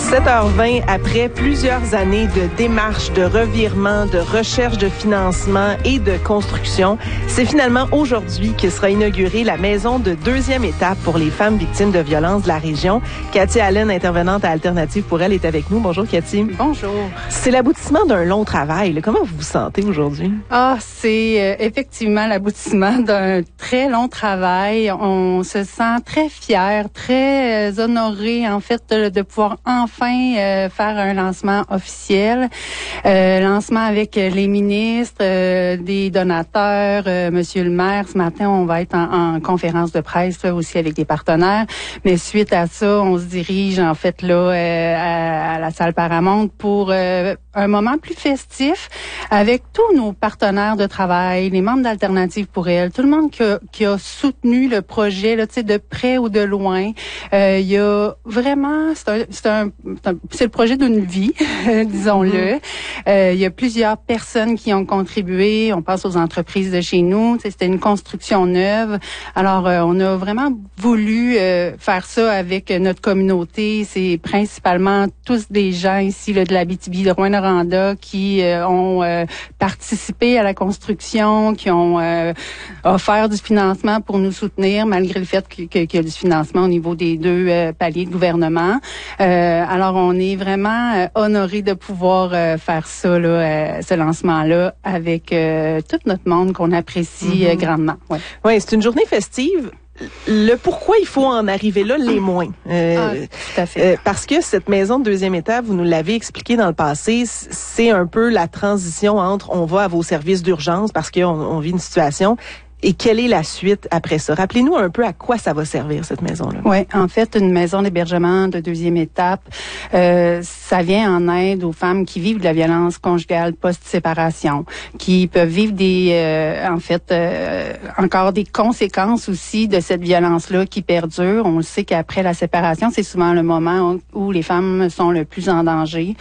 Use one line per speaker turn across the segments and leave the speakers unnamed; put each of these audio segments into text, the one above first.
7h20, après plusieurs années de démarches, de revirements, de recherche de financement et de construction, c'est finalement aujourd'hui que sera inaugurée la maison de deuxième étape pour les femmes victimes de violences de la région. Cathy Allen, intervenante à Alternative pour elle, est avec nous. Bonjour Cathy.
Bonjour.
C'est l'aboutissement d'un long travail. Comment vous vous sentez aujourd'hui?
C'est effectivement l'aboutissement d'un très long travail. On se sent très fiers, très honorés en fait de pouvoir enfin faire un lancement officiel. Lancement avec les ministres, des donateurs, Monsieur le maire. Ce matin, on va être en conférence de presse là, aussi avec des partenaires. Mais suite à ça, on se dirige en fait là à la salle Paramount pour un moment plus festif avec tous nos partenaires de travail, les membres d'Alternative pour elle, tout le monde qui a soutenu le projet là, tu sais, de près ou de loin. Il y a vraiment, c'est le projet d'une vie, disons-le. Il y a plusieurs personnes qui ont contribué. On passe aux entreprises de chez nous. Tu sais, c'était une construction neuve. Alors, on a vraiment voulu faire ça avec notre communauté. C'est principalement tous des gens ici là, de l'Abitibi, de Rouyn-Noranda qui ont participé à la construction, qui ont offert du financement pour nous soutenir, malgré le fait qu'il y a du financement au niveau des deux paliers de gouvernement. Alors, on est vraiment honorés de pouvoir faire ça, là, ce lancement-là, avec tout notre monde qu'on apprécie grandement.
Ouais, c'est une journée festive. Le pourquoi il faut en arriver là, les moins.
Tout à fait.
Parce que cette maison de deuxième étape, vous nous l'avez expliqué dans le passé, c'est un peu la transition entre on va à vos services d'urgence parce qu'on vit une situation. Et quelle est la suite après ça? Rappelez-nous un peu à quoi ça va servir, cette maison-là.
Oui, en fait, une maison d'hébergement de deuxième étape, ça vient en aide aux femmes qui vivent de la violence conjugale post-séparation, qui peuvent vivre encore des conséquences aussi de cette violence-là qui perdure. On sait qu'après la séparation, c'est souvent le moment où les femmes sont le plus en danger.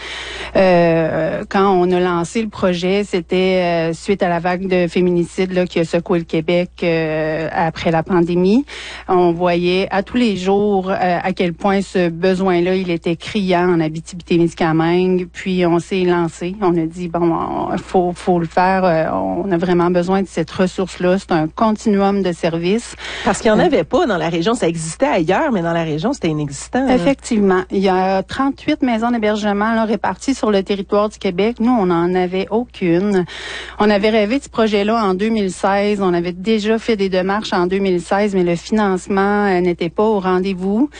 Quand on a lancé le projet, c'était suite à la vague de féminicide là, qui a secoué le Québec après la pandémie. On voyait à tous les jours à quel point ce besoin-là, il était criant en Abitibi-Témiscamingue. Puis on s'est lancé. On a dit, faut le faire. On a vraiment besoin de cette ressource-là. C'est un continuum de services.
Parce qu'il n'y en avait pas dans la région. Ça existait ailleurs, mais dans la région, c'était inexistant.
Effectivement. Il y a 38 maisons d'hébergement là, réparties sur le territoire du Québec. Nous, on n'en avait aucune. On avait rêvé de ce projet-là en 2016. On avait déjà fait des démarches en 2016, mais le financement n'était pas au rendez-vous.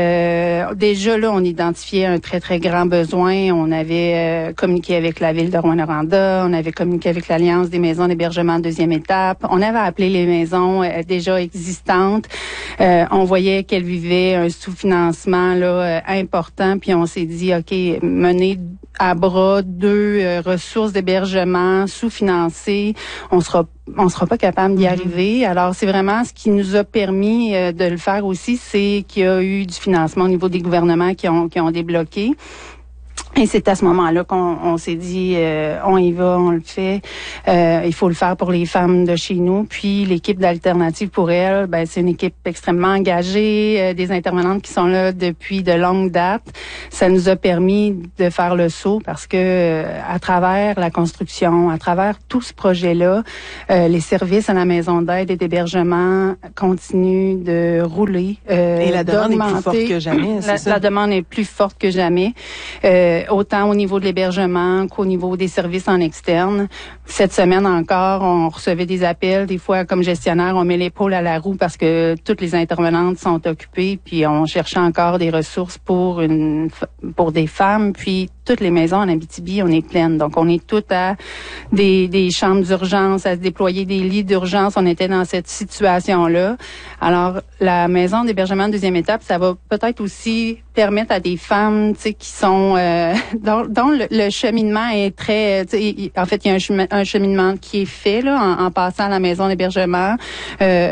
Déjà là, on identifiait un très, très grand besoin. On avait communiqué avec la ville de Rouyn-Noranda, on avait communiqué avec l'Alliance des maisons d'hébergement deuxième étape. On avait appelé les maisons déjà existantes. On voyait qu'elles vivaient un sous-financement là important, puis on s'est dit, OK, mener à bras deux ressources d'hébergement sous-financées, on sera pas capable d'y arriver. Alors, c'est vraiment ce qui nous a permis de le faire aussi, c'est qu'il y a eu du financement au niveau des gouvernements qui ont débloqué. Et c'est à ce moment-là qu'on s'est dit, on y va, on le fait. Il faut le faire pour les femmes de chez nous. Puis l'équipe d'Alternative pour elle, c'est une équipe extrêmement engagée, des intervenantes qui sont là depuis de longues dates. Ça nous a permis de faire le saut parce que à travers la construction, à travers tout ce projet-là, les services à la maison d'aide et d'hébergement continuent de rouler.
Et la demande est plus forte que jamais, c'est ça?
La demande est plus forte que jamais. Autant au niveau de l'hébergement qu'au niveau des services en externe. Cette semaine encore, on recevait des appels. Des fois, comme gestionnaire, on met l'épaule à la roue parce que toutes les intervenantes sont occupées. Puis on cherchait encore des ressources pour des femmes. Puis toutes les maisons en Abitibi, on est pleines. Donc, on est toutes à des chambres d'urgence, à se déployer des lits d'urgence. On était dans cette situation-là. Alors, la maison d'hébergement de deuxième étape, ça va peut-être aussi permettre à des femmes, tu sais, qui sont dont le cheminement est très, en fait, il y a un cheminement qui est fait là en passant à la maison d'hébergement, va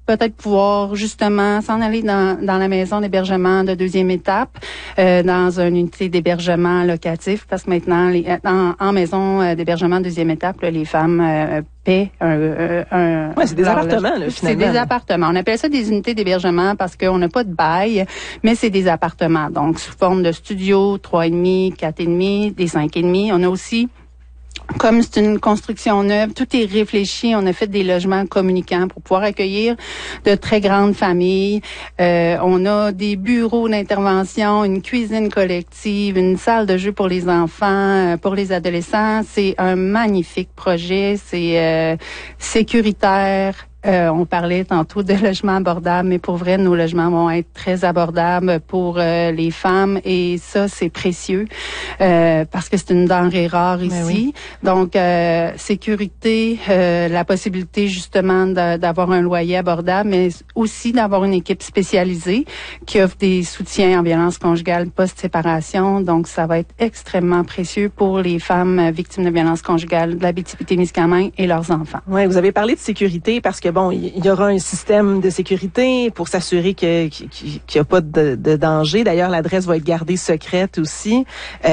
peut-être pouvoir justement s'en aller dans la maison d'hébergement de deuxième étape, dans une unité d'hébergement locatif, parce que maintenant, en maison d'hébergement de deuxième étape, là, les femmes paient
c'est des appartements, là, finalement.
C'est des appartements. On appelle ça des unités d'hébergement parce qu'on n'a pas de bail, mais c'est des appartements. Donc, sous forme de studio, 3,5, 4,5, des 5,5. On a aussi, comme c'est une construction neuve, tout est réfléchi. On a fait des logements communicants pour pouvoir accueillir de très grandes familles. On a des bureaux d'intervention, une cuisine collective, une salle de jeu pour les enfants, pour les adolescents. C'est un magnifique projet. C'est sécuritaire. On parlait tantôt de logements abordables, mais pour vrai, nos logements vont être très abordables pour les femmes et ça, c'est précieux parce que c'est une denrée rare ici. Oui. Donc, sécurité, la possibilité justement d'avoir un loyer abordable, mais aussi d'avoir une équipe spécialisée qui offre des soutiens en violence conjugale post-séparation. Donc, ça va être extrêmement précieux pour les femmes victimes de violences conjugales de l'Abitibi-Témiscamingue et leurs enfants.
Oui, vous avez parlé de sécurité parce que bon, il y aura un système de sécurité pour s'assurer qu'il n'y a pas de danger. D'ailleurs, l'adresse va être gardée secrète aussi.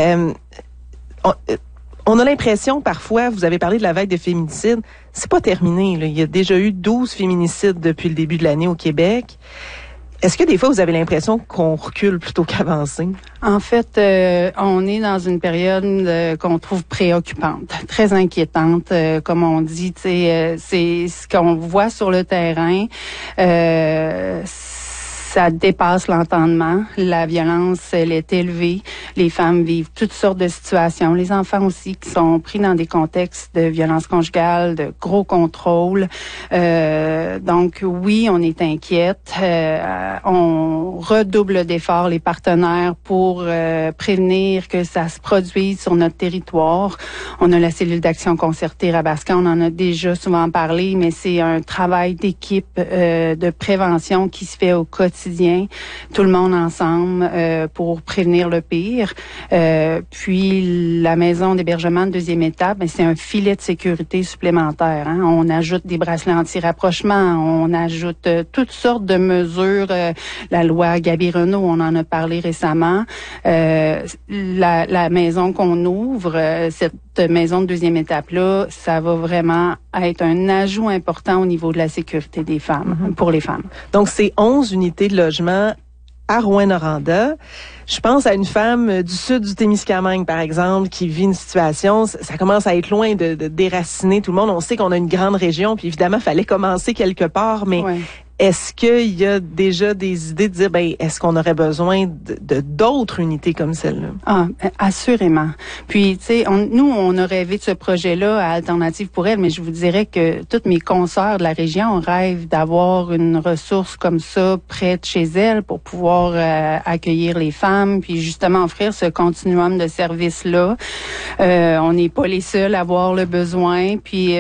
On a l'impression parfois, vous avez parlé de la vague de féminicides, c'est pas terminé, là. Il y a déjà eu 12 féminicides depuis le début de l'année au Québec. Est-ce que des fois, vous avez l'impression qu'on recule plutôt qu'avancer?
En fait, on est dans une période qu'on trouve préoccupante, très inquiétante, comme on dit. C'est ce qu'on voit sur le terrain. Ça dépasse l'entendement. La violence, elle est élevée. Les femmes vivent toutes sortes de situations. Les enfants aussi qui sont pris dans des contextes de violence conjugale, de gros contrôle. Donc oui, on est inquiète. On redouble d'efforts les partenaires pour prévenir que ça se produise sur notre territoire. On a la cellule d'action concertée Rabascan, on en a déjà souvent parlé, mais c'est un travail d'équipe de prévention qui se fait au quotidien. Tout le monde ensemble pour prévenir le pire. Puis la maison d'hébergement de deuxième étape, c'est un filet de sécurité supplémentaire. Hein. On ajoute des bracelets anti-rapprochement, on ajoute toutes sortes de mesures. La loi Gabi-Renaud, on en a parlé récemment. La maison qu'on ouvre, cette maison de deuxième étape-là, ça va vraiment être un ajout important au niveau de la sécurité des femmes, pour les femmes.
Donc, c'est 11 unités de logement à Rouyn-Noranda. Je pense à une femme du sud du Témiscamingue, par exemple, qui vit une situation, ça commence à être loin de déraciner tout le monde. On sait qu'on a une grande région, puis évidemment, il fallait commencer quelque part, mais ouais. Est-ce qu'il y a déjà des idées de dire, est-ce qu'on aurait besoin de d'autres unités comme celle-là?
Ah, assurément. Puis, tu sais, nous, on a rêvé de ce projet-là à Alternative pour elle, mais je vous dirais que toutes mes consoeurs de la région rêvent d'avoir une ressource comme ça près de chez elles pour pouvoir accueillir les femmes, puis justement offrir ce continuum de services-là. On n'est pas les seuls à avoir le besoin, puis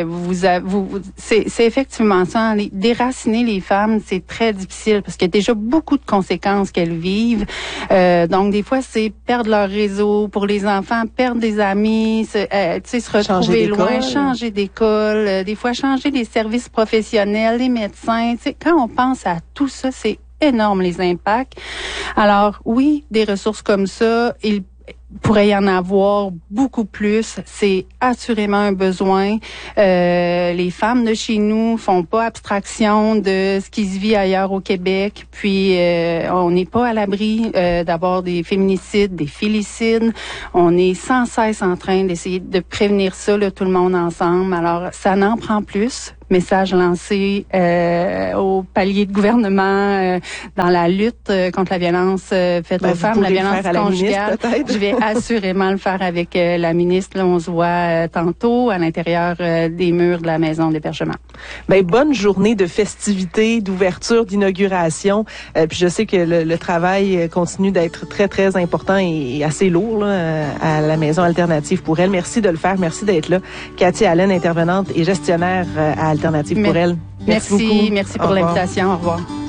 c'est effectivement ça, déraciner les femmes, c'est très difficile parce qu'il y a déjà beaucoup de conséquences qu'elles vivent. Donc, des fois, c'est perdre leur réseau pour les enfants, perdre des amis, se retrouver loin, changer d'école, des fois changer les services professionnels, les médecins. Quand on pense à tout ça, c'est énorme les impacts. Alors, oui, des ressources comme ça, il pourrait y en avoir beaucoup plus. C'est assurément un besoin. Les femmes de chez nous font pas abstraction de ce qui se vit ailleurs au Québec. Puis, on n'est pas à l'abri d'avoir des féminicides, des filicides. On est sans cesse en train d'essayer de prévenir ça, là, tout le monde ensemble. Alors, ça n'en prend plus. Message lancé au palier de gouvernement dans la lutte contre la violence faite aux femmes, la violence conjugale. Je vais assurément le faire avec la ministre. Là, on se voit tantôt à l'intérieur des murs de la maison d'hébergement.
Bonne journée de festivités, d'ouverture, d'inauguration. Puis je sais que le travail continue d'être très, très important et assez lourd là, à la maison alternative pour elle. Merci de le faire. Merci d'être là. Cathy Allen, intervenante et gestionnaire à Alternative pour elle.
Merci beaucoup. Merci pour l'invitation. Au revoir.